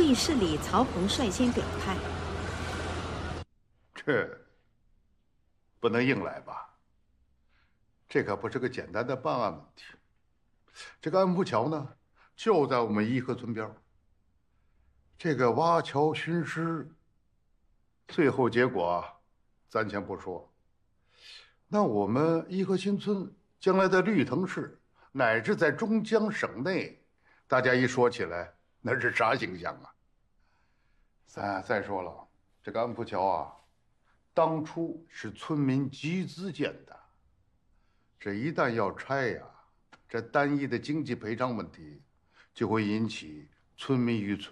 会议室里，曹鹏率先表态：“ 这不能硬来吧？这可不是个简单的办案问题。这个安福桥呢，就在我们颐和村边儿。这个挖桥寻尸，最后结果暂且不说。那我们颐和新村将来的绿藤市，乃至在中江省内，大家一说起来，那是啥形象啊？再说了，这个安福桥啊，当初是村民集资建的，这一旦要拆呀，这单一的经济赔偿问题，就会引起村民与村